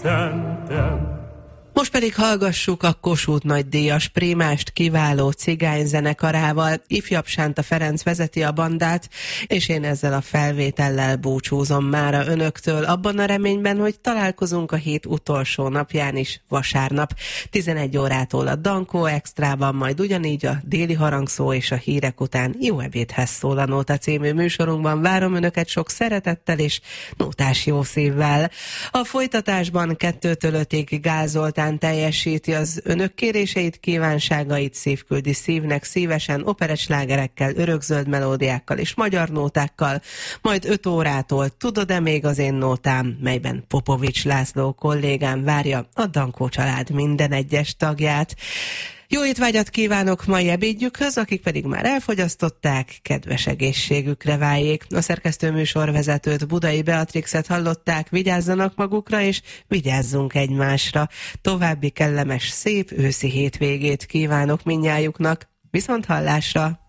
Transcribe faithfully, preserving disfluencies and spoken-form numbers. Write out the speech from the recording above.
szentem. Most pedig hallgassuk a Kossuth nagydíjas Prémást kiváló cigány zenekarával. Ifjabb Sánta Ferenc vezeti a bandát, és én ezzel a felvétellel búcsúzom mára önöktől, abban a reményben, hogy találkozunk a hét utolsó napján is, vasárnap. tizenegy órától a Dankó Extrában, majd ugyanígy a Déli Harangszó és a hírek után Jó ebédhez szól a Nóta című műsorunkban. Várom önöket sok szeretettel és nótás jó szívvel. A folytatásban kettőtől ötig Gál Zoltán teljesíti az önök kéréseit, kívánságait, szívküldi szívnek szívesen, operettslágerekkel, örökzöld melódiákkal és magyar nótákkal, majd öt órától Tudod-e még az én nótám, melyben Popovics László kollégám várja a Dankó család minden egyes tagját. Jó étvágyat kívánok mai ebédjükhöz, akik pedig már elfogyasztották, kedves egészségükre váljék. A szerkesztő műsorvezetőt, Budai Beatrixet hallották, vigyázzanak magukra és vigyázzunk egymásra. További kellemes, szép őszi hétvégét kívánok mindnyájuknak. Viszont hallásra!